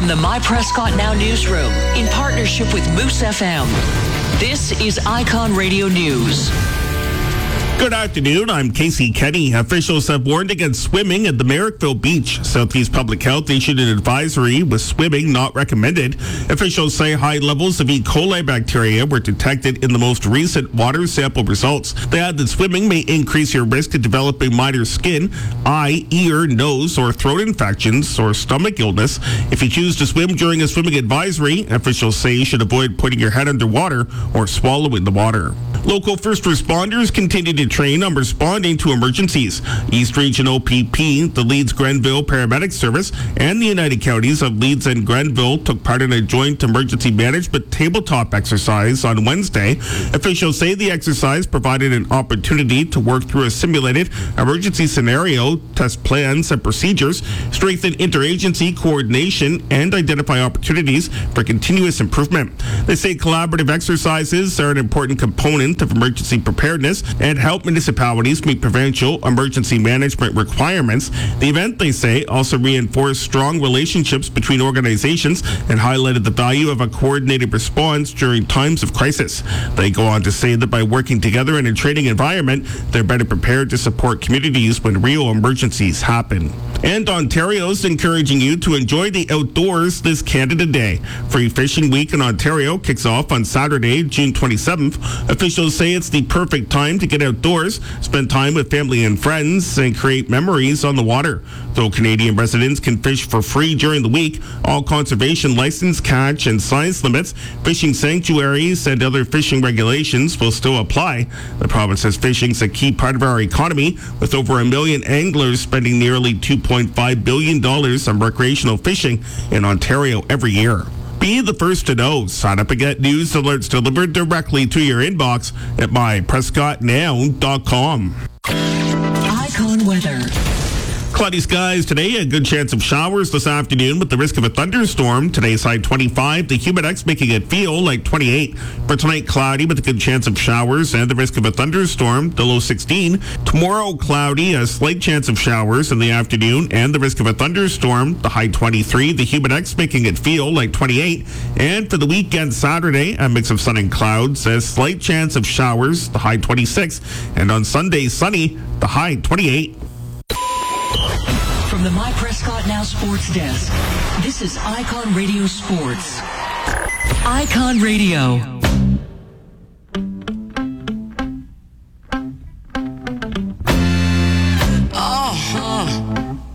From the My Prescott Now newsroom, in partnership with Moose FM, this is Icon Radio News. Good afternoon, I'm Casey Kenny. Officials have warned against swimming at the Merrickville Beach. Southeast Public Health issued an advisory with swimming not recommended. Officials say high levels of E. coli bacteria were detected in the most recent water sample results. They add that swimming may increase your risk of developing minor skin, eye, ear, nose, or throat infections or stomach illness. If you choose to swim during a swimming advisory, officials say you should avoid putting your head underwater or swallowing the water. Local first responders continue to train on responding to emergencies. East Region OPP, the Leeds Grenville Paramedic Service, and the United Counties of Leeds and Grenville took part in a joint emergency management tabletop exercise on Wednesday. Officials say the exercise provided an opportunity to work through a simulated emergency scenario, test plans and procedures, strengthen interagency coordination, and identify opportunities for continuous improvement. They say collaborative exercises are an important component of emergency preparedness and help municipalities meet provincial emergency management requirements. The event, they say, also reinforced strong relationships between organizations and highlighted the value of a coordinated response during times of crisis. They go on to say that by working together in a training environment, they're better prepared to support communities when real emergencies happen. And Ontario's encouraging you to enjoy the outdoors this Canada Day. Free Fishing Week in Ontario kicks off on Saturday, June 27th. Officials say it's the perfect time to get outdoors, spend time with family and friends, and create memories on the water. Though Canadian residents can fish for free during the week, all conservation license, catch, and size limits, fishing sanctuaries, and other fishing regulations will still apply. The province says fishing is a key part of our economy, with over 1 million anglers spending nearly $2.5 billion on recreational fishing in Ontario every year. Be the first to know. Sign up and get news alerts delivered directly to your inbox at myprescottnow.com. Icon weather. Cloudy skies today, a good chance of showers this afternoon with the risk of a thunderstorm. Today's high 25, the humidex making it feel like 28. For tonight, cloudy with a good chance of showers and the risk of a thunderstorm, the low 16. Tomorrow, cloudy, a slight chance of showers in the afternoon and the risk of a thunderstorm, the high 23, the humidex making it feel like 28. And for the weekend, Saturday, a mix of sun and clouds, a slight chance of showers, the high 26. And on Sunday, sunny, the high 28. From the My Prescott Now Sports Desk, this is Icon Radio Sports. Icon Radio.